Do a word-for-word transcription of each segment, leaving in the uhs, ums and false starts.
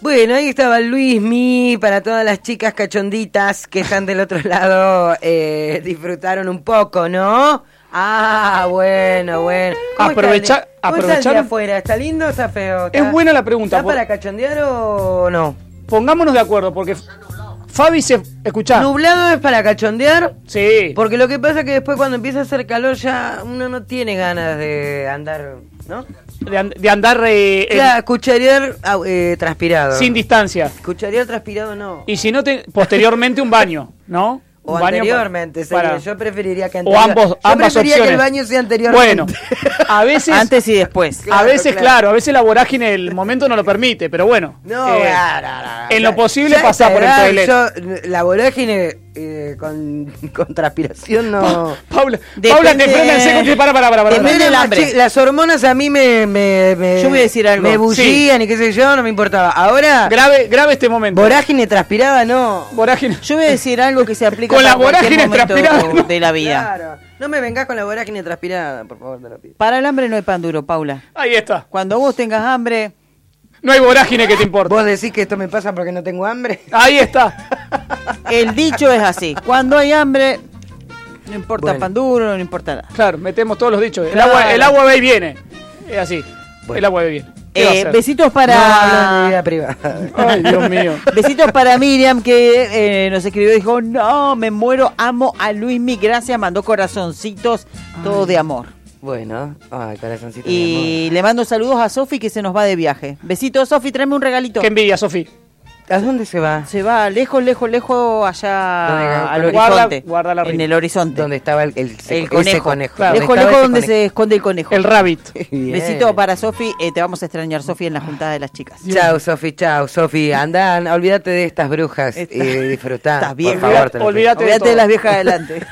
Bueno, ahí estaba Luismi, para todas las chicas cachonditas que están del otro lado, eh, disfrutaron un poco, ¿no? Ah, bueno, bueno. Aprovecha, ¿Cómo aprovechar. está el día afuera? ¿Está lindo o está feo? ¿Está, Es buena la pregunta. ¿Está por... para cachondear o no? Pongámonos de acuerdo, porque Fabi se... Escuchá. ¿Nublado es para cachondear? Sí. Porque lo que pasa es que después cuando empieza a hacer calor ya uno no tiene ganas de andar, ¿no? De, and- de andar eh, en- Claro, cucharear eh, transpirado. sin distancia. Cucharear transpirado no. Y si no, te... posteriormente un baño, ¿no? O Un baño anteriormente, para- sería. Yo preferiría que O anterior. ambos, Yo ambas preferiría opciones. que el baño sea anteriormente. Bueno, a veces... Antes y después. a Claro, veces, claro. claro. a veces la vorágine el momento no lo permite, pero bueno. No, eh, no, no, no. en Ya- lo posible ya pasar a por el esta toilet. edad yo, la vorágine eh, con, con transpiración no. Paula, Depende- Paula, te frena en seco. Para, para, para, para. Depende Era del más hambre. chi- Las hormonas a mí me, me, me Yo voy a decir algo. me bullían y qué sé yo, no me importaba. Ahora, Grave, grave este momento. vorágine transpirada no. Vorágine. Yo voy a decir algo que se aplica Con la para cualquier vorágine momento transpirada. de la vida. Claro. No me vengas con la vorágine transpirada, por favor, te lo pido. Para el hambre no hay pan duro, Paula. Ahí está. Cuando vos tengas hambre, No hay vorágine que te importe. ¿Vos decís que esto me pasa porque no tengo hambre? Ahí está. el dicho es así. Cuando hay hambre, no importa Bueno. pan duro, no importa nada. Claro, metemos todos los dichos. El Claro. agua, el agua va y viene. Es así. Bueno. El agua va y viene. ¿Qué va a Eh, hacer? besitos No hablo de mi vida para... privada. Ay, Dios mío. Besitos para Miriam que eh, nos escribió y dijo, no, me muero, amo a Luismi, gracias, mandó corazoncitos, todo de amor. Bueno, ay, corazoncito. mi Y le mando saludos a Sofi que se nos va de viaje. Besitos, Sofi, tráeme un regalito. Qué envidia, Sofi. amor. ¿A dónde se va? Se va lejos, lejos, lejos allá ¿Dónde? al Guarda- horizonte. guarda la en rima. el horizonte. ¿Dónde estaba el, el, El ese conejo. conejo? Claro. Lejos, estaba lejos ese donde conejo? se esconde el conejo. El rabbit. Bien. Besito para Sofi, eh, te vamos a extrañar, Sofi, en la juntada de las chicas. Chao, Sofi, chao, Sofi. Anda, anda, olvídate de estas brujas Está- y disfrutá. Estás bien, por favor, te lo pido. olvídate. Olvídate de de las todo. viejas adelante.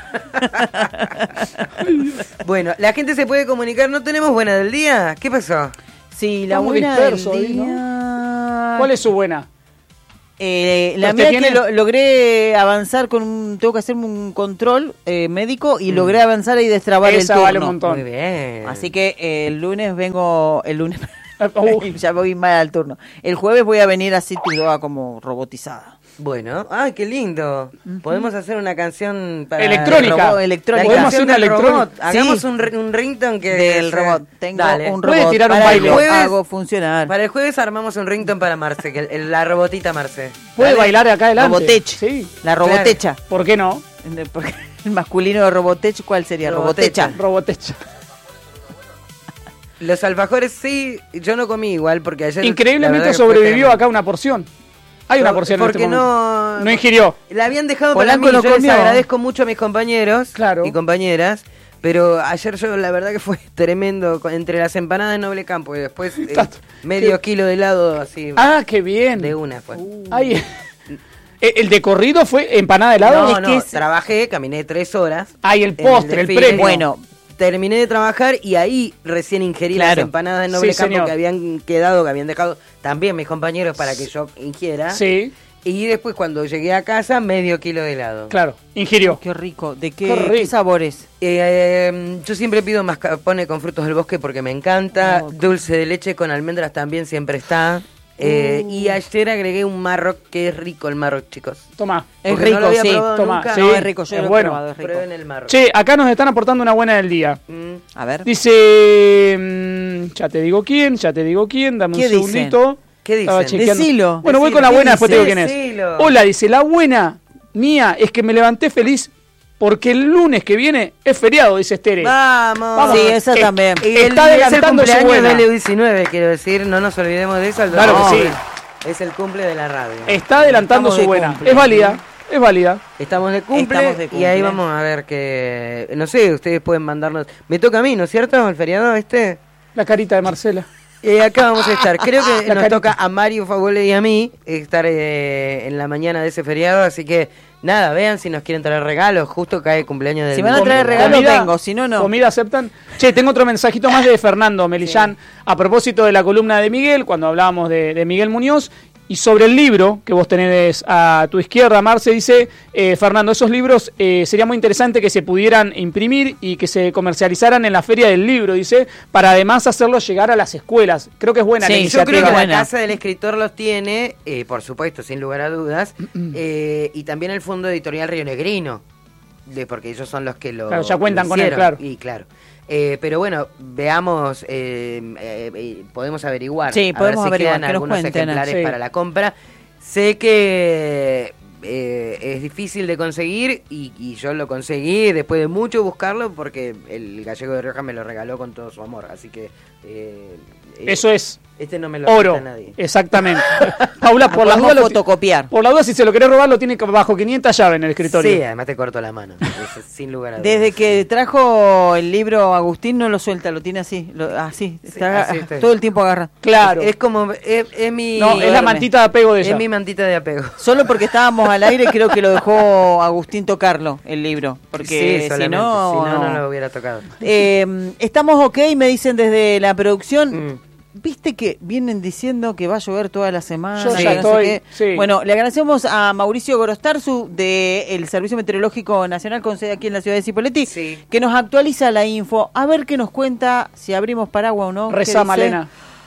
Bueno, la gente se puede comunicar. ¿No tenemos buena del día? ¿Qué pasó? Sí, la Estamos buena dispersos del hoy, ¿no? día... ¿Cuál es su buena? Eh, la ¿Usted mía es tiene? que lo- logré avanzar con un... Tengo que hacerme un control eh, médico y Mm. logré avanzar y destrabar Esa el turno. vale un montón. Muy bien. Así que eh, el lunes vengo... El lunes... Uh. ya voy mal al turno. El jueves voy a venir así toda como robotizada. Bueno, ay, qué lindo. Podemos hacer una canción para Electrónica. Robot, electrónica. La Podemos canción hacer una del robot. electrónica. Hagamos Sí. un, re- un ringtone que Del sea- robot. Tengo Dale. un Puede robot. tirar un Para el baile. jueves Jueves- hago funcionar. Para el jueves armamos un ringtone para Marce, que el- el- la robotita Marce. ¿Puede Dale. bailar acá adelante? Robotech. Sí. La robotecha. ¿Por qué no? Porque el masculino de Robotech, ¿cuál sería? Robotecha. Robotecha. Robotecha. Los alfajores sí, yo no comí igual porque ayer... la Increíblemente verdad que fue sobrevivió tremendo. acá una porción. Hay una Por- porción en porque este momento. no... No ingirió. La habían dejado Polanco para mí, no yo les comió. agradezco mucho a mis compañeros Claro. y compañeras, pero ayer yo la verdad que fue tremendo, con- entre las empanadas de Noble Campo y después eh, Está- medio qué- kilo de helado así Ah, qué bien. de una fue. Ay, eh, ¿el de corrido fue empanada de helado? No, Es no, que es- trabajé, caminé tres horas. Ay, el en postre, el desfile. premio. Bueno, Terminé de trabajar y ahí recién ingerí Claro. las empanadas de Noble Sí, Campo señor. que habían quedado, que habían dejado también mis compañeros para que yo ingiera. Sí, Y después cuando llegué a casa, medio kilo de helado. claro, ingirió. qué rico. ¿De Qué qué, rico. qué sabores? Eh, yo siempre pido mascarpone con frutos del bosque porque me encanta. Oh. Dulce de leche con almendras también siempre está. Eh, Uh. Y ayer agregué un marroc, que es rico el marroc, chicos. Tomá. Es Porque no rico, lo había sí. probado Toma, nunca. sí. No, es rico, yo es lo he bueno. probado, es rico. Prueben el marroc. Che, acá nos están aportando una buena del día. Mm. A ver. Dice, mm, ya te digo quién, ya te digo quién, dame un ¿Qué dicen? segundito. ¿Qué dicen? Estaba chequeando. Decilo. Bueno, voy Decilo. con la ¿Qué buena, después te digo dice? quién es. Decilo. Hola, dice, la buena mía es que me levanté feliz porque el lunes que viene es feriado, dice Estere. Vamos. Vamos. Sí, esa Eh, también. Y Está el, es el adelantando su cumpleaños buena. del L diecinueve, quiero decir, no nos olvidemos de eso. el Claro dos- que sí. Es el cumple de la radio. Está adelantando Estamos su de buena. cumple. Es válida, es válida. Estamos de cumple, Estamos de y cumple. ahí vamos a ver que... No sé, ustedes pueden mandarnos... Me toca a mí, ¿no es cierto? El feriado este... La carita de Marcela. Eh, acá vamos a estar. Creo que La nos carita. toca a Mario Favole y a mí estar eh, en la mañana de ese feriado, así que nada, vean si nos quieren traer regalos. Justo cae el cumpleaños del... Si van a traer del- regalos, vengo, si no, no. ¿Comida aceptan? Che, tengo otro mensajito más de Fernando Melillán a propósito de la columna de Miguel, cuando hablábamos de, de Miguel Muñoz. Y sobre el libro que vos tenés a tu izquierda, Marce, dice, eh, Fernando, esos libros eh, sería muy interesante que se pudieran imprimir y que se comercializaran en la Feria del Libro, dice, para además hacerlos llegar a las escuelas. Creo que es buena Sí, la yo iniciativa. Yo creo que Buena. la Casa del Escritor los tiene, eh, por supuesto, sin lugar a dudas, eh, y también el Fondo Editorial Rionegrino, de, porque ellos son los que lo Claro, ya cuentan lo con él, hicieron. claro. Y claro. Eh, pero bueno, veamos, eh, eh, eh, podemos averiguar. Sí, a podemos ver si averiguar, quedan que nos algunos cuenten, ejemplares sí. para la compra. Sé que eh, es difícil de conseguir y, y yo lo conseguí después de mucho buscarlo porque el gallego de Rioja me lo regaló con todo su amor. Así que eh, eh, Eso es este no me lo oro, quita nadie. exactamente. Paula, por la Podemos duda, lo- fotocopiar. por la duda, si se lo querés robar, lo tiene bajo quinientas llaves en el escritorio. Sí, además te corto la mano, es- sin lugar a dudas. Desde que trajo el libro Agustín no lo suelta, lo tiene así, lo- así, está, así está. todo el tiempo agarra. Claro. Es, es como, es, es mi... no, es la duerme. mantita de apego de ella. Es mi mantita de apego. Solo porque estábamos al aire creo que lo dejó Agustín tocarlo, el libro, porque Sí, si solamente, no... si no, no lo hubiera tocado. Eh, estamos ok, me dicen desde la producción. Mm. Viste que vienen diciendo que va a llover toda la semana. Yo que ya no sé estoy, qué. sí. Bueno, le agradecemos a Mauricio Gorostarzu del Servicio Meteorológico Nacional con sede aquí en la ciudad de Cipolletti, Sí. que nos actualiza la info. A ver qué nos cuenta, si abrimos paraguas o no. ¿Qué Reza dice? Malena.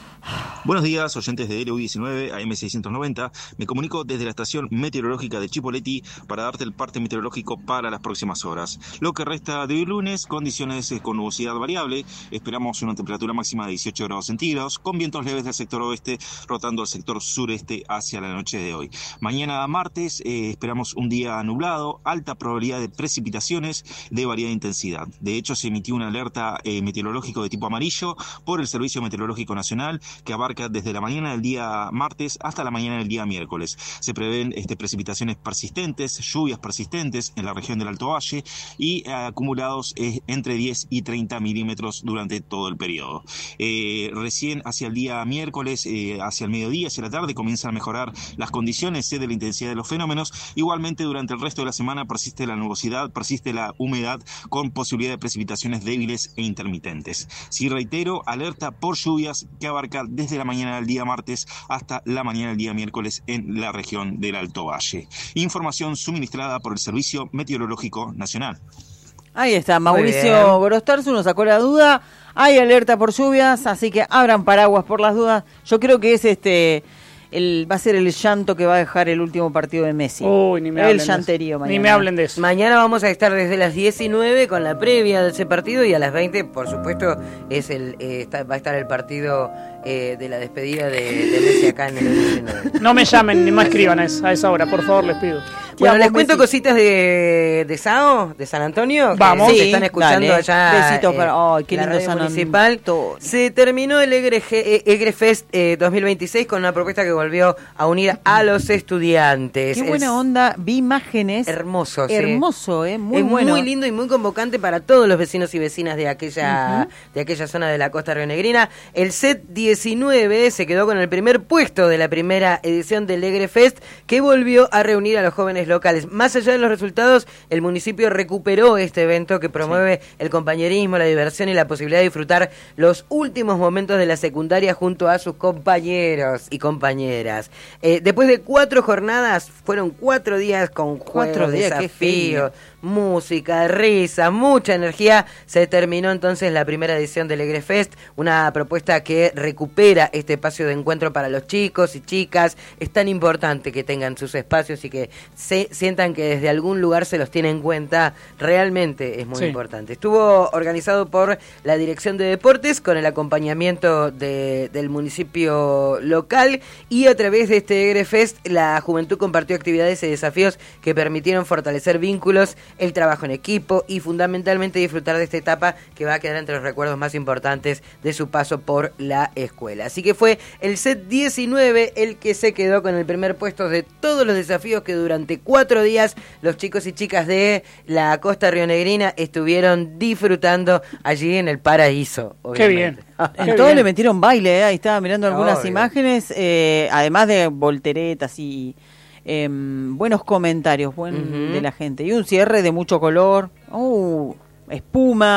Buenos días, oyentes de L U diecinueve A M seiscientos noventa. Me comunico desde la estación meteorológica de Chipoleti para darte el parte meteorológico para las próximas horas. Lo que resta de hoy lunes, condiciones con nubosidad variable. Esperamos una temperatura máxima de dieciocho grados centígrados, con vientos leves del sector oeste, rotando al sector sureste hacia la noche de hoy. Mañana martes eh, esperamos un día nublado, alta probabilidad de precipitaciones de variada intensidad. De hecho, se emitió una alerta eh, meteorológico de tipo amarillo por el Servicio Meteorológico Nacional, que abarca desde la mañana del día martes hasta la mañana del día miércoles. Se prevén este, precipitaciones persistentes, lluvias persistentes en la región del Alto Valle y eh, acumulados eh, entre diez y treinta milímetros durante todo el periodo. Eh, recién hacia el día miércoles, eh, hacia el mediodía, hacia la tarde, comienzan a mejorar las condiciones eh, de la intensidad de los fenómenos. Igualmente, durante el resto de la semana persiste la nubosidad, persiste la humedad con posibilidad de precipitaciones débiles e intermitentes. Sí, reitero, alerta por lluvias que abarca desde la mañana del día martes hasta la mañana del día miércoles en la región del Alto Valle. Información suministrada por el Servicio Meteorológico Nacional. Ahí está, Muy bien. Mauricio Gorostarzu nos sacó la duda. Hay alerta por lluvias, así que abran paraguas por las dudas. Yo creo que es este... El, va a ser el llanto que va a dejar el último partido de Messi. Uy, ni me el hablen de llanterío eso. mañana. Ni me hablen de eso. Mañana vamos a estar desde las diecinueve con la previa de ese partido y a las veinte, por supuesto, es el eh, está- va a estar el partido eh, de la despedida de, de Messi acá en el diecinueve. No me llamen ni me escriban a esa, a esa hora, por favor, les pido. Bueno, les amo, cuento Messi. cositas de, de Sao, de San Antonio. que Vamos. se Sí, están escuchando dale. allá. Besitos para- ay, qué la lindo radio San municipal. Antonio. Se terminó el Egre, Ge- eh, Egre Fest eh, dos mil veintiséis con una propuesta que volvió a unir a los estudiantes. Qué buena Es onda, vi imágenes. Hermoso, sí. Hermoso, eh, muy es bueno. muy lindo y muy convocante para todos los vecinos y vecinas de aquella de aquella zona de la costa rionegrina. El set diecinueve se quedó con el primer puesto de la primera edición del Egre Fest, que volvió a reunir a los jóvenes locales. Más allá de los resultados, el municipio recuperó este evento que promueve el compañerismo, la diversión y la posibilidad de disfrutar los últimos momentos de la secundaria junto a sus compañeros y compañeras. Eh, después de cuatro jornadas, fueron cuatro días con Cuatro juegos, días, qué desafíos, música, risa, mucha energía. Se terminó entonces la primera edición del Egre Fest, una propuesta que recupera este espacio de encuentro para los chicos y chicas. Es tan importante que tengan sus espacios y que se sientan que desde algún lugar se los tiene en cuenta. Realmente es muy Sí. importante. Estuvo organizado por la Dirección de Deportes con el acompañamiento de, del municipio local, y a través de este Egre Fest la juventud compartió actividades y desafíos que permitieron fortalecer vínculos, el trabajo en equipo y fundamentalmente disfrutar de esta etapa que va a quedar entre los recuerdos más importantes de su paso por la escuela. Así que fue el set diecinueve el que se quedó con el primer puesto de todos los desafíos que durante cuatro días los chicos y chicas de la costa rionegrina estuvieron disfrutando allí en el paraíso. Qué obviamente. bien. En Qué todo bien. le metieron baile, eh, ahí estaba mirando algunas Obvio. imágenes, eh, además de volteretas y eh, buenos comentarios buen, Ujú. de la gente. Y un cierre de mucho color, uh, espuma,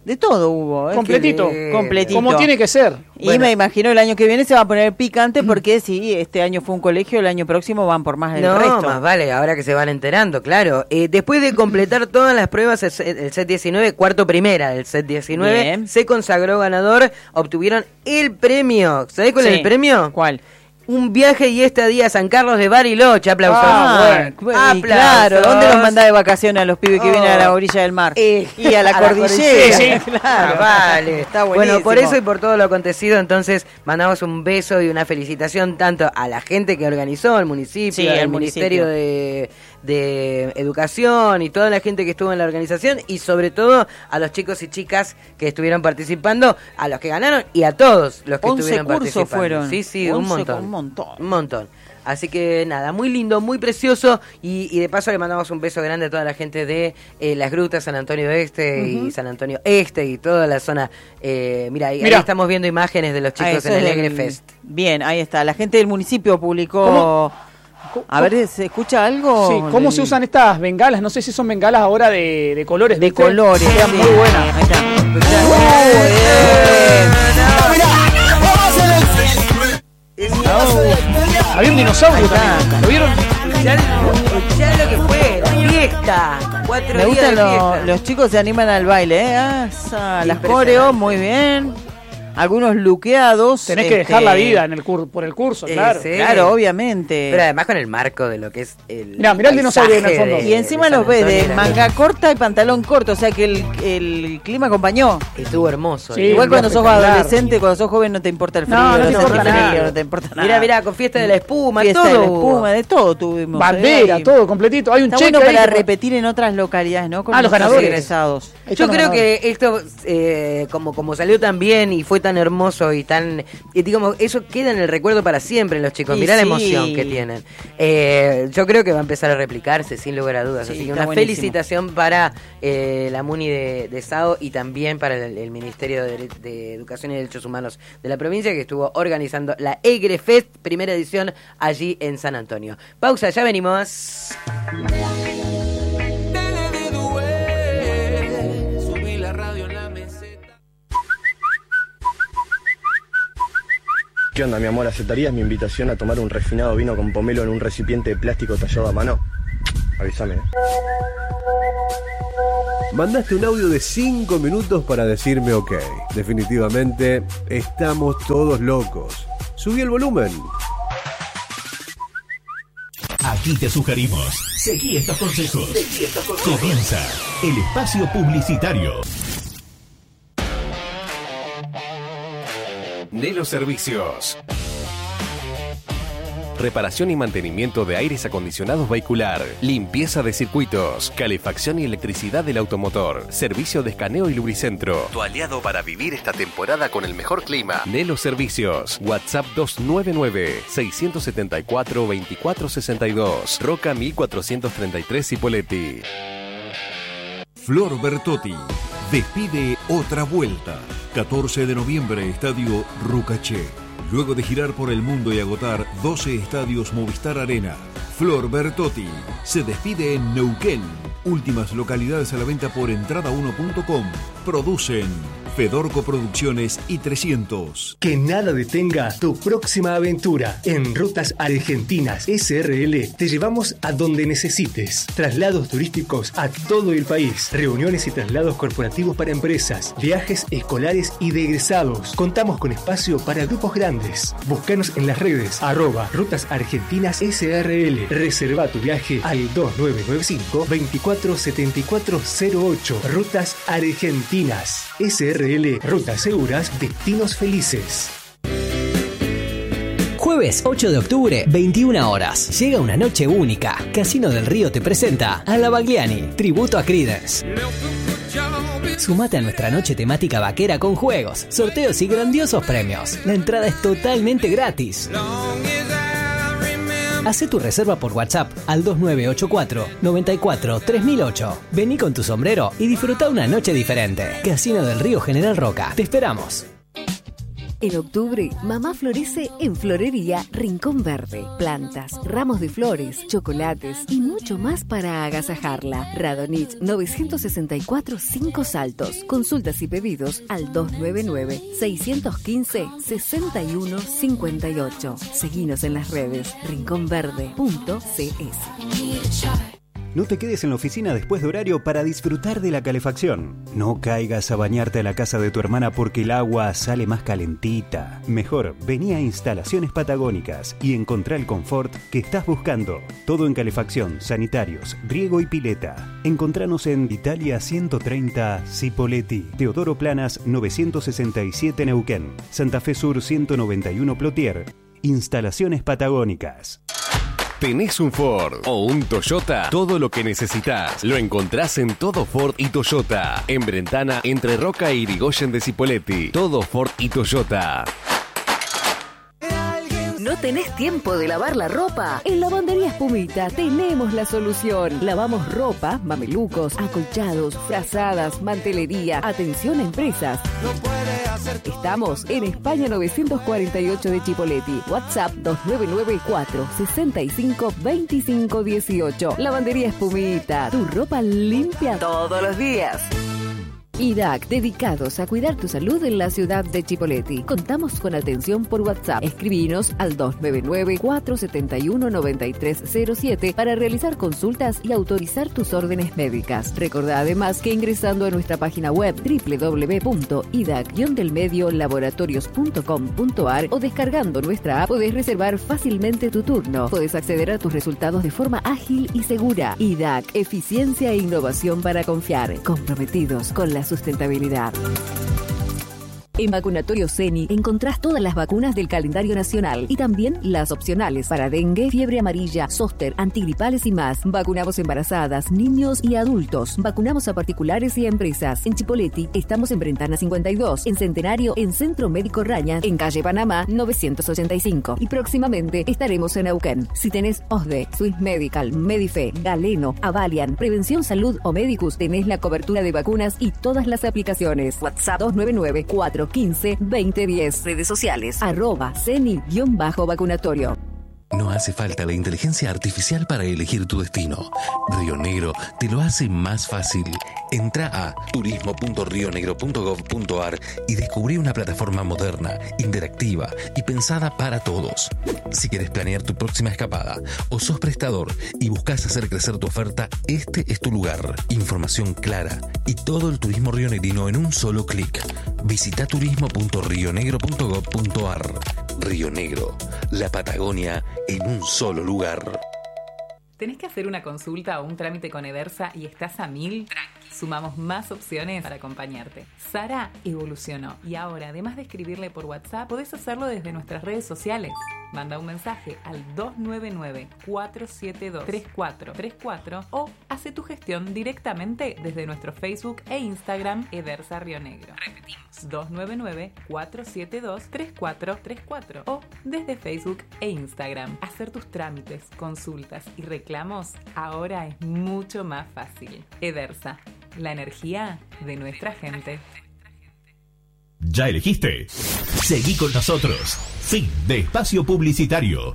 De todo hubo. ¿eh? Completito. Que, completito. Como tiene que ser. Y Bueno. me imagino el año que viene se va a poner picante porque si este año fue un colegio, el año próximo van por más del No, resto. más vale, ahora que se van enterando, claro. Eh, después de completar todas las pruebas, el set, el set diecinueve, cuarto primera del set diecinueve, Bien. se consagró ganador, obtuvieron el premio. ¿Sabés cuál Sí. es el premio? ¿Cuál? Un viaje y estadía a San Carlos de Bariloche, aplausos. Ah, bueno. Aplausos. Claro, ¿dónde los mandás de vacaciones a los pibes que Oh. vienen a la orilla del mar? Eh, y a la a la cordillera. cordillera. Claro, Ah, vale. Está buenísimo. Bueno, por eso y por todo lo acontecido, entonces mandamos un beso y una felicitación tanto a la gente que organizó, al municipio, Sí, al al Ministerio municipio. de, de Educación y toda la gente que estuvo en la organización y sobre todo a los chicos y chicas que estuvieron participando, a los que ganaron y a todos los que once estuvieron cursos participando. fueron. Sí, sí, un once montón. con un montón. Un montón. Así que nada, muy lindo, muy precioso y, y de paso le mandamos un beso grande a toda la gente de eh, Las Grutas, San Antonio Este Uh-huh. y San Antonio Este y toda la zona. Eh, mira, ahí, Mira. ahí estamos viendo imágenes de los Ah, chicos eso en el es Egre del- Fest. Bien, ahí está. La gente del municipio publicó... ¿Cómo? A ver, ¿se escucha algo? Sí, ¿cómo Del- se usan estas bengalas? No sé si son bengalas ahora de, de colores. De ¿viste? colores. Quedan sí. muy buenas. Ahí está. Había un dinosaurio Ahí está. también. ¿Lo vieron? Ya, ya lo que fue, la fiesta. Cuatro Me días gustan de lo- fiesta. los chicos se animan al baile, ¿eh? Ah, esa, las Impresionante. coreos, muy bien. Algunos luqueados. Tenés que este, dejar la vida en el cur por el curso, Eh, claro. sí. Claro, obviamente. Pero además con el marco de lo que es el. Mirá, mirá el dinosaurio en el paisaje fondo. de- Y encima de San los ves de Antonio, manga corta y pantalón corto, o sea que el, el clima acompañó. Estuvo hermoso. Sí, ¿eh? Igual cuando sos espectacular. adolescente, cuando sos joven no te importa el frío, No, no te sentís importa frío, nada. no te importa nada. Mira, mira, con fiesta de la espuma, Fiesta todo. de la hubo. espuma, de todo tuvimos. Bandera, ¿eh? Y todo completito. Hay un Está cheque bueno ahí para que- repetir en otras localidades, ¿no? Con Ah, los nuestros ganadores. egresados. Estos Yo creo ganadores. que esto, eh, como, como salió tan bien y fue tan hermoso y tan, y digamos, eso queda en el recuerdo para siempre los chicos. Y Mirá la sí. emoción que tienen. Eh, yo creo que va a empezar a replicarse, sin lugar a dudas. Sí, Así que está una buenísimo. felicitación para eh, la MUNI de, de SAO y también para el, el Ministerio de, de Educación y Derechos Humanos de la provincia que estuvo organizando la Egre Fest, primera edición allí en San Antonio. Pausa, ya venimos. Subí la radio en la meseta. ¿Qué onda, mi amor? ¿Aceptarías mi invitación a tomar un refinado vino con pomelo en un recipiente de plástico tallado a mano? Avísame. ¿eh? Mandaste un audio de cinco minutos para decirme ok. Definitivamente, estamos todos locos. Subí el volumen. Aquí te sugerimos. Seguí estos consejos. Comienza el espacio publicitario. Nelo Servicios. Reparación y mantenimiento de aires acondicionados vehicular, limpieza de circuitos, calefacción y electricidad del automotor, servicio de escaneo y lubricentro. Tu aliado para vivir esta temporada con el mejor clima. Nelo Servicios. WhatsApp dos nueve nueve, seis siete cuatro, dos cuatro seis dos. Roca mil cuatrocientos treinta y tres Cipolletti. Flor Bertotti despide otra vuelta. catorce de noviembre, Estadio Rucaché. Luego de girar por el mundo y agotar doce estadios Movistar Arena, Flor Bertotti se despide en Neuquén. Últimas localidades a la venta por entrada uno punto com. Producen Fedorco Producciones y trescientos. Que nada detenga tu próxima aventura. En Rutas Argentinas S R L te llevamos a donde necesites. Traslados turísticos a todo el país. Reuniones y traslados corporativos para empresas. Viajes escolares y de egresados. Contamos con espacio para grupos grandes. Búscanos en las redes. Arroba Rutas Argentinas S R L. Reserva tu viaje al dos nueve nueve cinco, veinticuatro setenta y cuatro cero ocho. Rutas Argentinas S R L. Rutas seguras, destinos felices. Jueves ocho de octubre, veintiuna horas. Llega una noche única. Casino del Río te presenta a la Bagliani, tributo a Creedence. Sumate a nuestra noche temática vaquera con juegos, sorteos y grandiosos premios. La entrada es totalmente gratis. Hacé tu reserva por WhatsApp al dos nueve ocho cuatro, nueve cuatro, tres mil ocho. Vení con tu sombrero y disfruta una noche diferente. Casino del Río General Roca. Te esperamos. En octubre, mamá florece en Florería Rincón Verde. Plantas, ramos de flores, chocolates y mucho más para agasajarla. Radonich novecientos sesenta y cuatro Cinco Saltos. Consultas y pedidos al dos nueve nueve, seis uno cinco, seis uno cinco ocho. Seguinos en las redes rincón verde punto c s. No te quedes en la oficina después de horario para disfrutar de la calefacción. No caigas a bañarte a la casa de tu hermana porque el agua sale más calentita. Mejor, vení a Instalaciones Patagónicas y encontrá el confort que estás buscando. Todo en calefacción, sanitarios, riego y pileta. Encontranos en Italia ciento treinta Cipolletti, Teodoro Planas novecientos sesenta y siete Neuquén, Santa Fe Sur ciento noventa y uno Plotier. Instalaciones Patagónicas. ¿Tenés un Ford o un Toyota? Todo lo que necesitas lo encontrás en Todo Ford y Toyota. En Brentana, entre Roca e Irigoyen de Cipolletti. Todo Ford y Toyota. ¿No tenés tiempo de lavar la ropa? En Lavandería Espumita tenemos la solución. Lavamos ropa, mamelucos, acolchados, frazadas, mantelería. Atención a empresas. Estamos en España novecientos cuarenta y ocho de Chipolletti. WhatsApp dos nueve nueve cuatro seis cinco dos cinco uno ocho. Lavandería Espumita. Tu ropa limpia todos los días. I D A C, dedicados a cuidar tu salud en la ciudad de Chipolletti. Contamos con atención por WhatsApp. Escribinos al dos nueve nueve cuatro siete uno nueve tres cero siete para realizar consultas y autorizar tus órdenes médicas. Recordá además que ingresando a nuestra página web doble u doble u doble u punto i d a c del medio laboratorios punto com punto a r o descargando nuestra app podés reservar fácilmente tu turno. Podés acceder a tus resultados de forma ágil y segura. I D A C, eficiencia e innovación para confiar. Comprometidos con la sustentabilidad. En Vacunatorio Ceni encontrás todas las vacunas del calendario nacional y también las opcionales para dengue, fiebre amarilla, zóster, antigripales y más. Vacunamos embarazadas, niños y adultos. Vacunamos a particulares y a empresas. En Chipolletti estamos en Brentana cincuenta y dos, en Centenario, en Centro Médico Raña, en Calle Panamá novecientos ochenta y cinco. Y próximamente estaremos en Neuquén. Si tenés O S D E, Swiss Medical, Medife, Galeno, Avalian, Prevención Salud o Medicus, tenés la cobertura de vacunas y todas las aplicaciones. WhatsApp dos nueve nueve cuatro uno cinco dos cero diez. Redes sociales arroba ceni-vacunatorio. No hace falta la inteligencia artificial para elegir tu destino. Río Negro te lo hace más fácil. Entra a turismo punto rio negro punto gov punto a r y descubrí una plataforma moderna, interactiva y pensada para todos. Si quieres planear tu próxima escapada o sos prestador y buscas hacer crecer tu oferta, este es tu lugar. Información clara y todo el turismo rionegrino en un solo clic. Visita turismo punto rio negro punto gov punto a r. Río Negro, la Patagonia en un solo lugar. ¿Tenés que hacer una consulta o un trámite con Edersa y estás a mil? Sumamos más opciones para acompañarte. Sara evolucionó y ahora, además de escribirle por WhatsApp, podés hacerlo desde nuestras redes sociales. Manda un mensaje al dos nueve nueve cuatro siete dos tres cuatro tres cuatro o hace tu gestión directamente desde nuestro Facebook e Instagram Edersa Río Negro. Repetimos, dos nueve nueve cuatro siete dos tres cuatro tres cuatro o desde Facebook e Instagram. Hacer tus trámites, consultas y reclamos ahora es mucho más fácil. Edersa, la energía de nuestra gente. ¿Ya elegiste? Seguí con nosotros. Fin de espacio publicitario.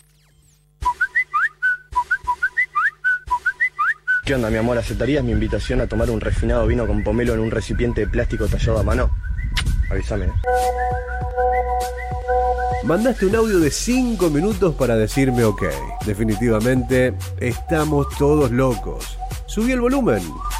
¿Qué onda, mi amor? ¿Aceptarías mi invitación a tomar un refinado vino con pomelo en un recipiente de plástico tallado a mano? Avísame. Mandaste un audio de cinco minutos para decirme ok. Definitivamente, estamos todos locos. Subí el volumen.